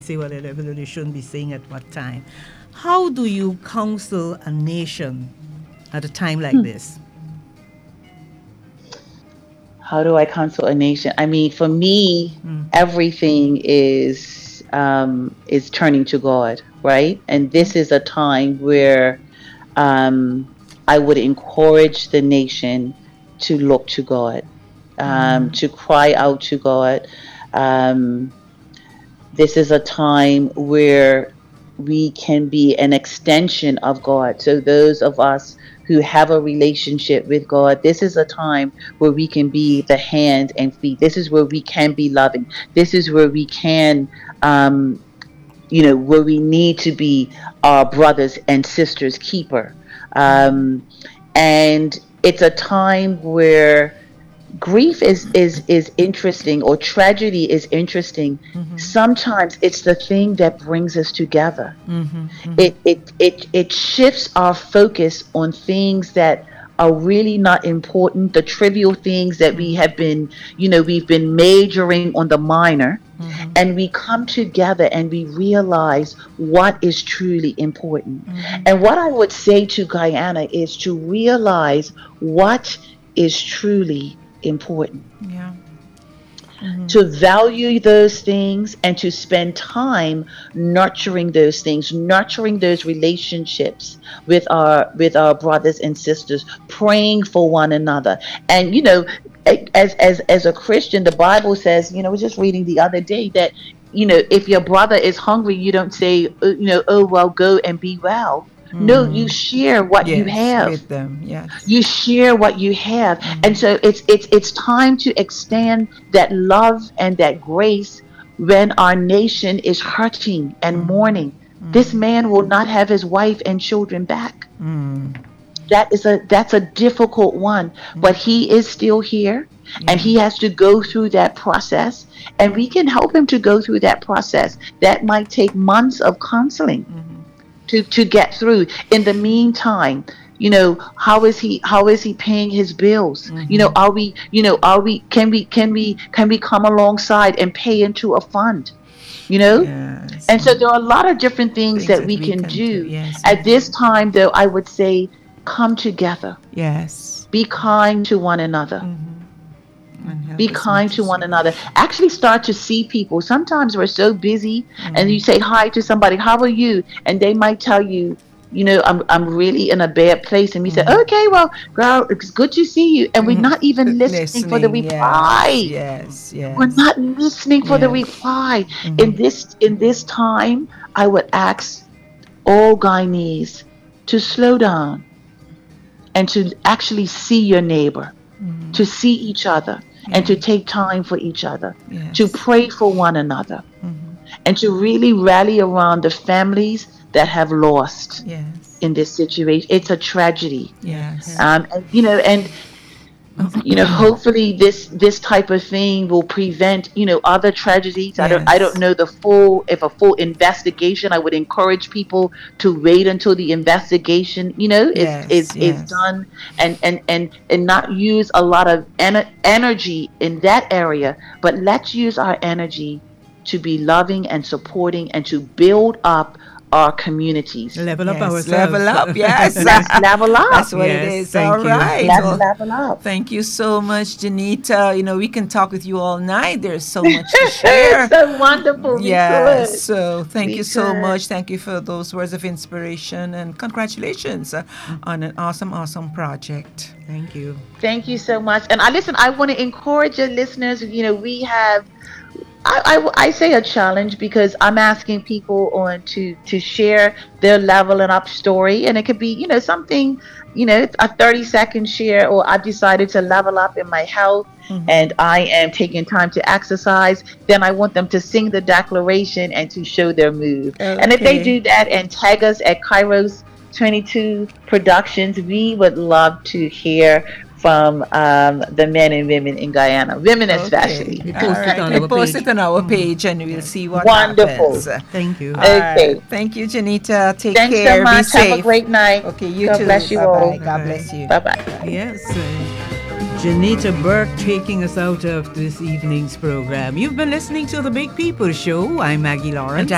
say whatever they shouldn't be saying at what time. How do you counsel a nation at a time like this? How do I counsel a nation? I mean, for me, everything is turning to God, right? And this is a time where I would encourage the nation to look to God, to cry out to God. Um, this is a time where we can be an extension of God. So, those of us who have a relationship with God, this is a time where we can be the hand and feet. This is where we can be loving. This is where we can, um, where we need to be our brothers and sisters' keeper. Um, and it's a time where grief is interesting, or tragedy is interesting. Sometimes it's the thing that brings us together. It shifts our focus on things that are really not important, the trivial things that we've been majoring on the minor, and we come together and we realize what is truly important. And what I would say to Guyana is to realize what is truly important, Yeah. to value those things and to spend time nurturing those things, nurturing those relationships with our brothers and sisters, praying for one another. And as a Christian, the Bible says, I was just reading the other day that, if your brother is hungry, you don't say, oh well, go and be well. No, you share what you Yes, have. with them. Yes. You share what you have. And so it's time to extend that love and that grace when our nation is hurting and mourning. This man will not have his wife and children back. That's a difficult one, but he is still here, and Yeah. he has to go through that process, and we can help him to go through that process. That might take months of counseling to get through. In the meantime, how is he paying his bills? Are we come alongside and pay into a fund? you know Yes. and so there are a lot of different things Things that that we we can can do. do Yes. at this time, though. I would say, come together, Yes. be kind to one another. And Be help as kind much to as one you another. can. Actually start to see people. Sometimes we're so busy, and you say hi to somebody, how are you? And they might tell you, I'm really in a bad place. And we say, okay, well, girl, it's good to see you. And we're not even listening for the Listening. Yes. reply. Yes. We're Yes. not listening for the Yes. reply. In this time, I would ask all Guyanese to slow down and to actually see your neighbor, to see each other, and Yeah. to take time for each other, to Yes. pray for one another, and to really rally around the families that have lost Yes. in this situation. It's a tragedy. Yes. And hopefully this type of thing will prevent other tragedies. I don't Yes. know the full if a full investigation. I would encourage people to wait until the investigation is Yes. is is Yes. done, and not use a lot of energy in that area, but let's use our energy to be loving and supporting and to build up our communities. Level up Yes, ourselves. level up. Yes. Let's level That's up. what it Yes. is. All Thank you. right. Let's Well, level up. thank you so much, Janita. We can talk with you all night. There's so much to share. So wonderful. We Yes. could. So thank We you so could. much. Thank you for those words of inspiration, and congratulations on an awesome, awesome project. Thank you. Thank you so much. And I want to encourage your listeners. We have, I say a challenge because I'm asking people on to share their leveling up story, and it could be something, a 30-second share, or I've decided to level up in my health, and I am taking time to exercise. Then I want them to sing the declaration and to show their move. And if they Okay. do that and tag us at Kairos 22 Productions, we would love to hear from the men and women in Guyana, women Okay. especially. We All post it right. on We our post it page. on our page and we'll Yes. see what Wonderful. happens. Thank you. All right. Okay. Thank you, Janita. Take Thanks so care. Be much. Have a safe. great night. Okay, you God too. bless you Bye bye. all. Bye God bye. bless you. Bye bye. Bye. Yes. Janita Burke taking us out of this evening's program. You've been listening to The Big People Show. I'm Maggie Lawrence.